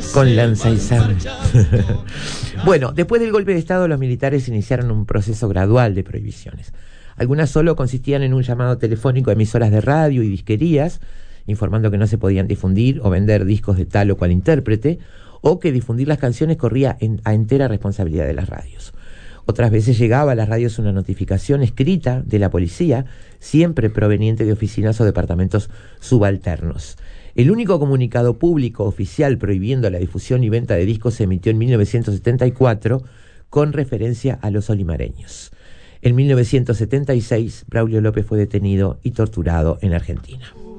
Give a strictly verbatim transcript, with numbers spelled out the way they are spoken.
Con lanza y sable. Bueno, después del golpe de Estado, los militares iniciaron un proceso gradual de prohibiciones. Algunas solo consistían en un llamado telefónico a emisoras de radio y disquerías, informando que no se podían difundir o vender discos de tal o cual intérprete, o que difundir las canciones corría en, a entera responsabilidad de las radios. Otras veces llegaba a las radios una notificación escrita de la policía, siempre proveniente de oficinas o departamentos subalternos. El único comunicado público oficial prohibiendo la difusión y venta de discos se emitió en mil novecientos setenta y cuatro con referencia a los olimareños. En mil novecientos setenta y seis, Braulio López fue detenido y torturado en Argentina.